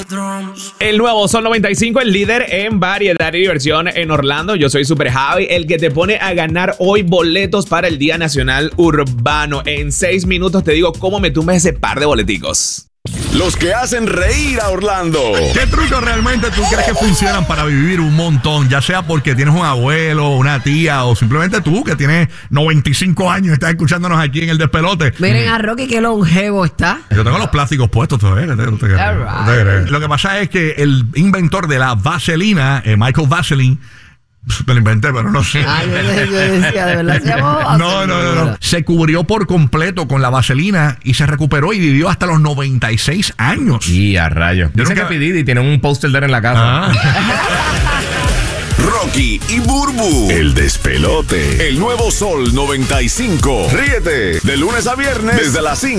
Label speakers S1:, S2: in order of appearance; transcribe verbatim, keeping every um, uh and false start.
S1: El nuevo Sol noventa y cinco, el líder en variedad y diversión en Orlando. Yo soy Super Javi, el que te pone a ganar hoy boletos para el Día Nacional Urbano. En seis minutos te digo cómo me tumbas ese par de boleticos.
S2: Los que hacen reír a Orlando.
S3: ¿Qué trucos realmente tú crees que funcionan para vivir un montón? Ya sea porque tienes un abuelo, una tía o simplemente tú que tienes noventa y cinco años y estás escuchándonos aquí en El Despelote.
S4: Miren a Rocky qué longevo está.
S3: Yo tengo los plásticos puestos todavía. No te, no te, no te, no te crees. Lo que pasa es que el inventor de la vaselina, eh, Michael Vaseline, me lo inventé, pero no sé.
S4: Ah, yo, yo decía, de verdad, se llamó
S3: no, no, no, no. Se cubrió por completo con la vaselina y se recuperó y vivió hasta los noventa y seis años.
S5: Y a rayos. Dice
S3: nunca...
S5: que Pididi tiene un póster de él en la casa.
S3: Ah.
S2: Rocky y Burbu, El Despelote. El nuevo Sol noventa y cinco. Ríete de lunes a viernes desde las cinco.